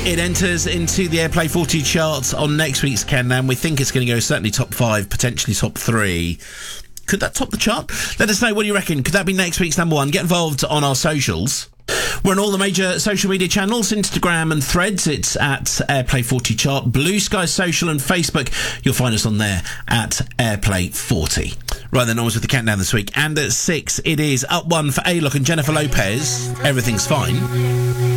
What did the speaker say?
It enters into the Airplay 40 charts on next week's Countdown. We think it's going to go certainly top 5, potentially top 3. Could that top the chart? Let us know what you reckon. Could that be next week's number 1? Get involved on our socials. We're on all the major social media channels, Instagram and Threads. It's at Airplay 40 Chart. Blue Sky Social and Facebook. You'll find us on there at Airplay 40. Right then, onwards with the Countdown this week. And at 6, it is up 1 for A-Lock and Jennifer Lopez. Everything's Fine.